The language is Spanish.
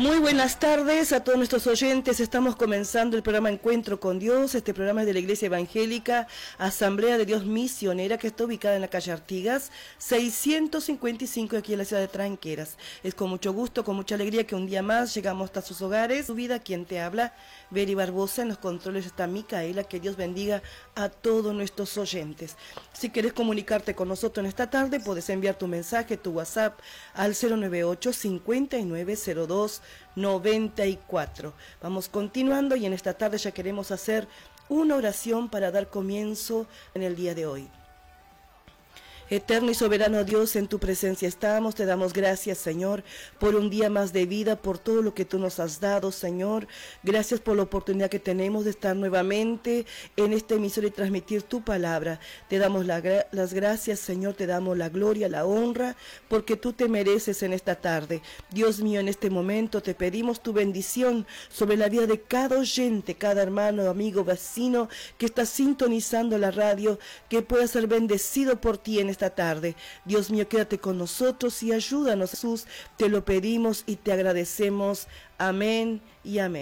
Muy buenas tardes a todos nuestros oyentes. Estamos comenzando el programa Encuentro con Dios. Este programa es de la Iglesia Evangélica Asamblea de Dios Misionera, que está ubicada en la calle Artigas 655, aquí en la ciudad de Tranqueras. Es con mucho gusto, con mucha alegría que un día más llegamos hasta sus hogares. Su vida, quien te habla, Beri Barbosa. En los controles está Micaela. Que Dios bendiga a todos nuestros oyentes. Si querés comunicarte con nosotros en esta tarde, puedes enviar tu mensaje, tu WhatsApp al 098-5902-94. Vamos continuando y en esta tarde ya queremos hacer una oración para dar comienzo en el día de hoy. Eterno y soberano Dios, en tu presencia estamos, te damos gracias, Señor, por un día más de vida, por todo lo que tú nos has dado, Señor. Gracias por la oportunidad que tenemos de estar nuevamente en esta emisora y transmitir tu palabra. Te damos las gracias, Señor, te damos la gloria, la honra, porque tú te mereces en esta tarde. Dios mío, en este momento te pedimos tu bendición sobre la vida de cada oyente, cada hermano, amigo, vecino que está sintonizando la radio, que pueda ser bendecido por ti en esta tarde. Dios mío, quédate con nosotros y ayúdanos, Jesús, te lo pedimos y te agradecemos. Amén y amén.